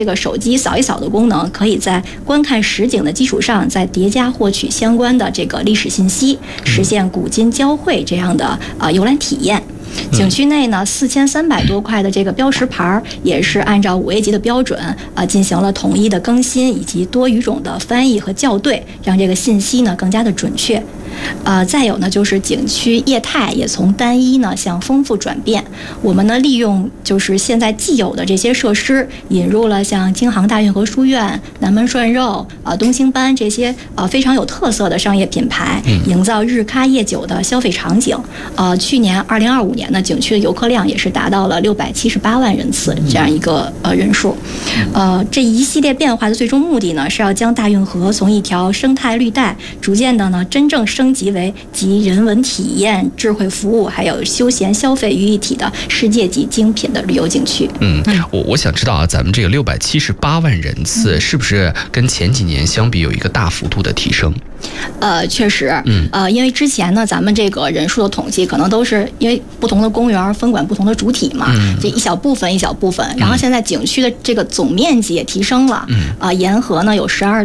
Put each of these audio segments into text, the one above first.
这个手机扫一扫的功能，可以在观看实景的基础上，再叠加获取相关的这个历史信息，实现古今交汇这样的游览体验。景区内呢，4300多块的这个标识牌也是按照5A 级的标准进行了统一的更新，以及多语种的翻译和校对，让这个信息呢更加的准确。再有呢，就是景区业态也从单一呢向丰富转变。我们呢利用就是现在既有的这些设施，引入了像京杭大运河书院、南门涮肉、东星斑这些非常有特色的商业品牌，营造日咖夜酒的消费场景。去年2025年呢，景区的游客量也是达到了678万人次这样一个人数。这一系列变化的最终目的呢，是要将大运河从一条生态绿带，逐渐的呢真正升级为集人文体验、智慧服务还有休闲消费于一体的世界级精品的旅游景区。 我想知道啊，咱们这个678万人次是不是跟前几年相比有一个大幅度的提升？ 确实，因为之前呢，咱们这个人数的统计可能都是因为不同的公园分管不同的主体嘛，这一小部分，然后现在景区的这个总面积也提升了，沿河呢有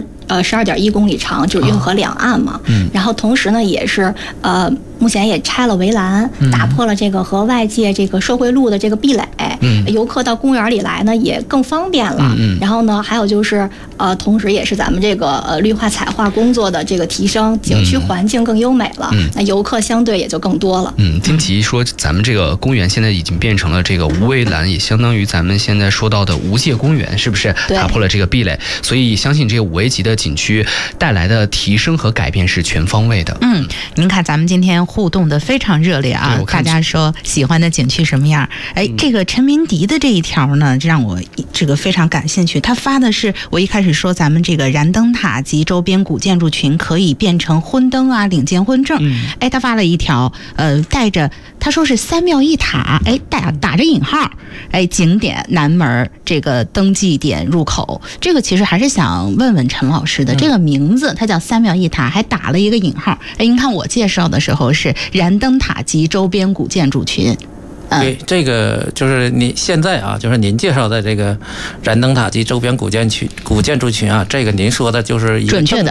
12.1公里长，就是运河两岸嘛，然后同时呢也是目前也拆了围栏，打破了这个和外界这个社会路的这个壁垒，游客到公园里来呢也更方便了。然后呢，还有就是同时也是咱们这个绿化彩化工作的这个提升，景区环境更优美了，那游客相对也就更多了。 听其说，咱们这个公园现在已经变成了这个无围栏，也相当于咱们现在说到的无界公园，是不是打破了这个壁垒？所以相信这个5A级的景区带来的提升和改变是全方位的。 您看咱们今天互动的非常热烈啊，大家说喜欢的景区什么样？这个陈明迪的这一条呢，让我这个非常感兴趣。他发的是我一开始说咱们这个燃灯塔及周边古建筑群可以变成婚灯啊，领建婚证。他发了一条，带着他说是3庙1塔，打着引号，景点南门这个登记点入口，这个其实还是想问问陈老师的，这个名字它叫3庙1塔，还打了一个引号。您看我介绍的时候是燃灯塔及周边古建筑群。 对，这个就是你现在啊，就是您介绍的这个燃灯塔及周边古建筑群啊，这个您说的就是一个准确的